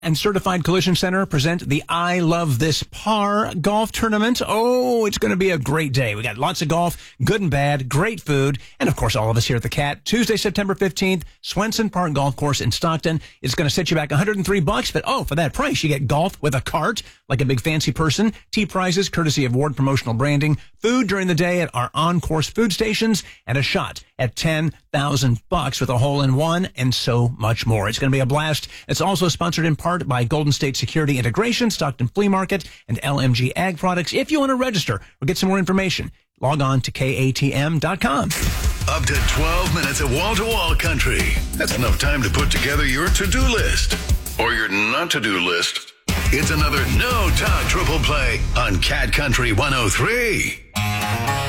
and Certified Collision Center present the I Love This Par golf tournament. Oh, it's going to be a great day. We got lots of golf, good and bad, great food, and of course all of us here at the Cat. Tuesday, September 15th, Swenson Park Golf Course in Stockton. It's going to set you back $103, but for that price, you get golf with a cart, like a big fancy person, tee prizes courtesy of Ward Promotional Branding, food during the day at our on-course food stations, and a shot at $10,000 with a hole-in-one, and so much more. It's going to be a blast. It's also sponsored in part by Golden State Security Integration, Stockton Flea Market, and LMG Ag Products. If you want to register or get some more information, log on to KATM.com. Up to 12 minutes of wall-to-wall country. That's enough time to put together your to-do list. Or your not-to-do list. It's another No Talk Triple Play on Cat Country 103.